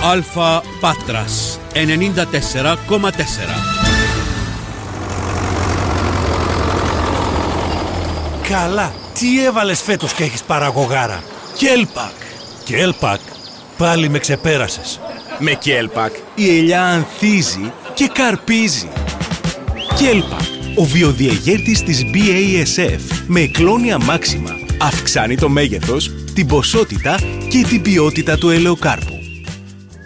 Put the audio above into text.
Αλφα Πάτρας 94,4. Καλά, τι έβαλες φέτος και έχεις παραγωγάρα? Κέλπακ. Κέλπακ, πάλι με ξεπέρασες. Με Κέλπακ η ελιά ανθίζει και καρπίζει. Κέλπακ, ο βιοδιεγέρτης της BASF με εκλόνια μάξιμα. Αυξάνει το μέγεθος, την ποσότητα και την ποιότητα του ελαιοκάρπου.